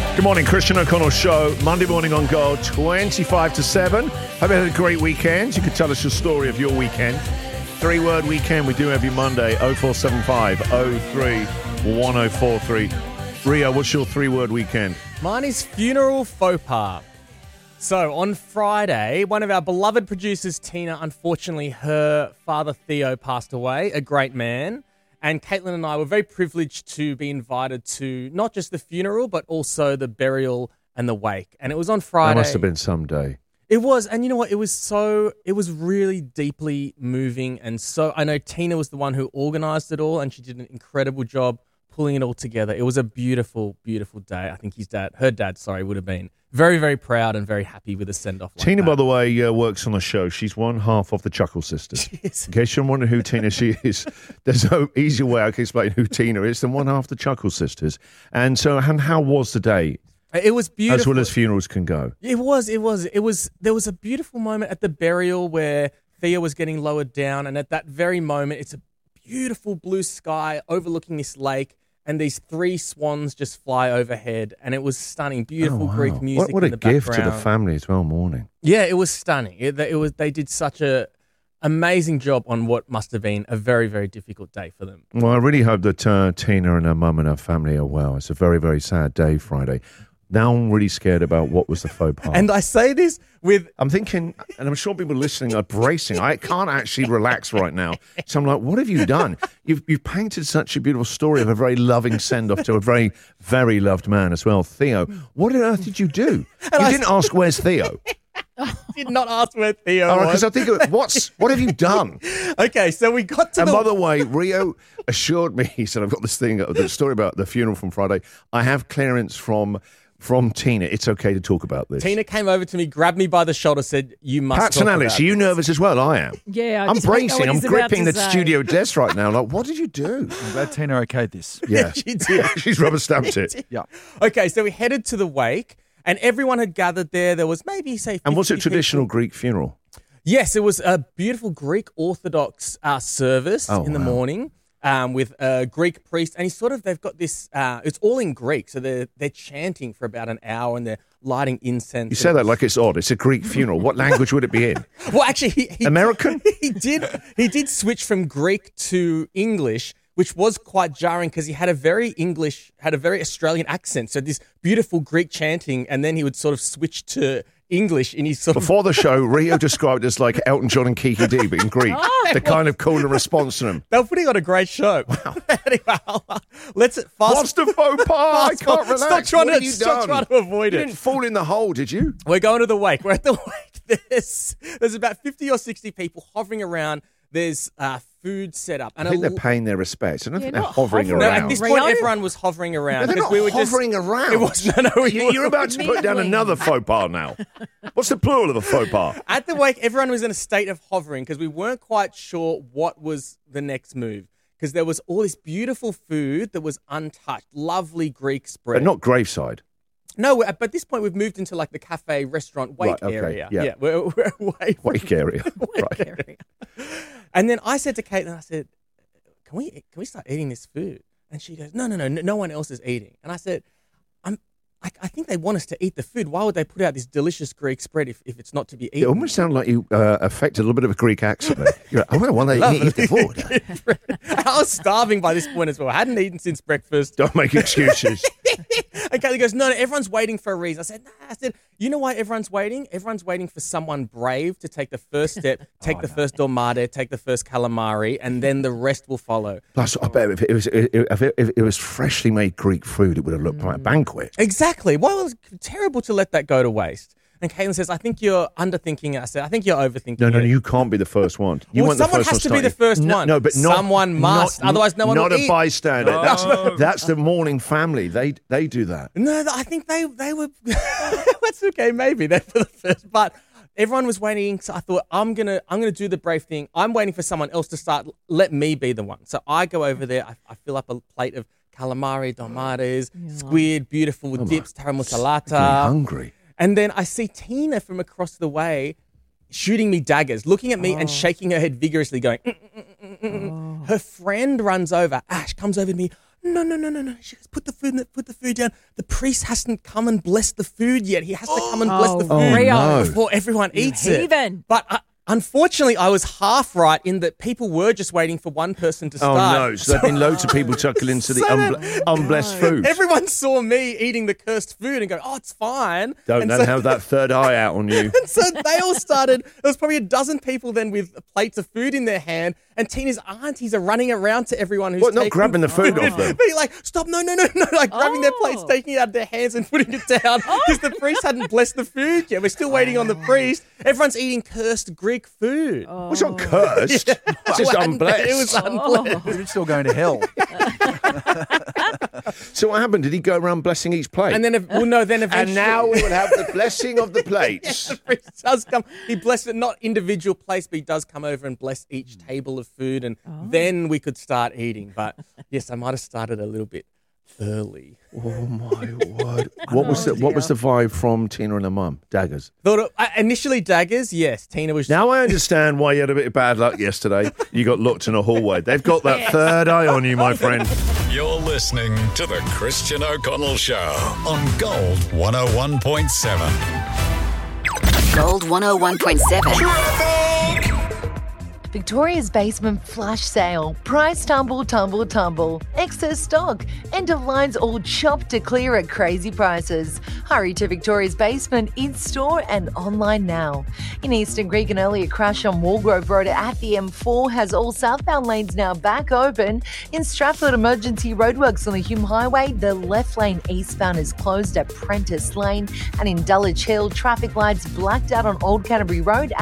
Good morning, Christian O'Connell Show, Monday morning on Gold, 25 to 7. Hope you had a great weekend. You could tell us your story of your weekend. 3-word weekend we do every Monday, 0475 03 1043. Rio, what's your 3-word weekend? Mine is funeral faux pas. So on Friday, one of our beloved producers, Tina, unfortunately, her father Theo passed away, a great man. And Caitlin and I were very privileged to be invited to not just the funeral, but also the burial and the wake. And it was on Friday. That must have been some day. It was. And you know what? It was really deeply moving. And so I know Tina was the one who organized it all, and she did an incredible job pulling it all together. It was a beautiful, beautiful day. I think her dad, would have been very, very proud and very happy with the send-off. Tina, by the way, works on the show. She's one half of the Chuckle Sisters. In case you're wondering who Tina she is, there's no easier way I can explain who Tina is than one half of the Chuckle Sisters. And how was the day? It was beautiful. As well as funerals can go. It was. There was a beautiful moment at the burial where Thea was getting lowered down, and at that very moment, it's a beautiful blue sky overlooking this lake, and these 3 swans just fly overhead, and it was stunning. Beautiful Greek music. What in a the gift background. to the family as well. Morning. Yeah, it was stunning. They did such a amazing job on what must have been a very, very difficult day for them. Well, I really hope that Tina and her mum and her family are well. It's a very, very sad day Friday. Now I'm really scared about what was the faux pas. And I say this with... I'm thinking, and I'm sure people listening are bracing. I can't actually relax right now. So I'm like, what have you done? You've painted such a beautiful story of a very loving send-off to a very, very loved man as well, Theo. What on earth did you do? You didn't ask, where's Theo? Did not ask where Theo was. Because I think, what have you done? Okay, so we got to by the way, Rio assured me, he said, I've got this thing, the story about the funeral from Friday. I have clearance from Tina. It's okay to talk about this. Tina came over to me, grabbed me by the shoulder, said, you must Pat talk and Alex, about are you this. nervous as well? I am. Yeah. I'm bracing. I'm gripping the say. studio desk right now. Like, what did you do? I'm glad Tina okayed this. Yeah. She did. She's rubber stamped it. Yeah. Okay, so we headed to the wake, and everyone had gathered there. There was maybe, say, 50 And was it traditional people. Greek funeral? Yes, it was a beautiful Greek Orthodox service in the morning. With a Greek priest, and they've got this, it's all in Greek, so they're chanting for about an hour, and they're lighting incense. You say that like it's odd. It's a Greek funeral. What language would it be in? Well, actually, he American? He did switch from Greek to English, which was quite jarring because he had a very Australian accent. So this beautiful Greek chanting, and then he would sort of switch to English in his Before the show, Rio described it as like Elton John and Kiki D, but in Greek. The kind of cooler response to them. They were putting on a great show. Wow. Anyway, let's fast. What's the faux pas? I can't relax. Stop trying to avoid You it. didn't fall in the hole, did you? We're going to the wake. We're at the wake. There's about 50 or 60 people hovering around. There's food set up. And I think they're paying their respects. I don't think they're not hovering hovering. No, around. at this point, everyone was hovering around. No, they're not because we were hovering around. It was, no. You're about to put down another faux pas now. What's the plural of a faux pas? At the wake, everyone was in a state of hovering because we weren't quite sure what was the next move. Because there was all this beautiful food that was untouched, lovely Greek spread. But not graveside. No, but at this point, we've moved into like the cafe, restaurant, wake Right, okay, area. yeah. We're away from Wake area. wake area. And then I said to Caitlin, I said, can we start eating this food? And she goes, no one else is eating. And I said, I think they want us to eat the food. Why would they put out this delicious Greek spread if it's not to be eaten? It almost sounded like you affected a little bit of a Greek accent there. You're like, I want to eat the food. I was starving by this point as well. I hadn't eaten since breakfast. Don't make excuses. And Kaylee goes, no, everyone's waiting for a reason. I said, I said, you know why everyone's waiting? Everyone's waiting for someone brave to take the first step, take the first dolmade, take the first calamari, and then the rest will follow. Plus, I bet if it was freshly made Greek food, it would have looked like a banquet. Exactly. Well, it was terrible to let that go to waste. And Caitlin says, I think you're underthinking it. I said, I think you're overthinking it. No, you can't be the first one. You Well, want the someone first has one to be the starting. first one. No, but not, Someone must, otherwise no one will Not a eat. bystander. No. That's the mourning family. They do that. No, I think they were. That's okay, maybe they're for the first. But everyone was waiting, so I thought I'm gonna do the brave thing. I'm waiting for someone else to start. Let me be the one. So I go over there. I fill up a plate of calamari, dolmades, squid, beautiful dips, taramusalata. I'm hungry. And then I see Tina from across the way shooting me daggers, looking at me and shaking her head vigorously, going, Her friend runs over. Ash comes over to me. no. She goes, put the food down. The priest hasn't come and blessed the food yet. He has to come and bless the food no. before everyone eats heathen. it. But unfortunately, I was half right in that people were just waiting for one person to start. Oh, no. So there have been loads of people chuckling into the unblessed food. Everyone saw me eating the cursed food and go, oh, it's fine. Don't and then have that third eye out on you. And so they all started, there was probably a dozen people then with plates of food in their hand, and Tina's aunties are running around to everyone who's Not grabbing the food off them? Being like, stop, no, like grabbing their plates, taking it out of their hands and putting it down because the priest hadn't blessed the food yet. We're still waiting on the priest. Everyone's eating cursed Greek food. Well, it's not cursed. It's just unblessed. It was unblessed. You're still going to hell. So what happened? Did he go around blessing each plate? And then, eventually. And now we will have the blessing of the plates. The priest does come. He blessed it, not individual plates, but he does come over and bless each table of food, and then we could start eating. But yes, I might have started a little bit early. Oh my word! What was the vibe from Tina and her mum? Daggers. Initially daggers, yes. Tina was. Now I understand why you had a bit of bad luck yesterday. You got locked in a hallway. They've got that third eye on you, my friend. You're listening to the Christian O'Connell Show on Gold 101.7. Gold 101.7. Victoria's Basement flash sale. Price tumble. Excess stock. End of lines all chopped to clear at crazy prices. Hurry to Victoria's Basement in-store and online now. In Eastern Creek, an earlier crash on Walgrove Road at the M4 has all southbound lanes now back open. In Stratford, emergency roadworks on the Hume Highway. The left lane eastbound is closed at Prentice Lane. And in Dulwich Hill, traffic lights blacked out on Old Canterbury Road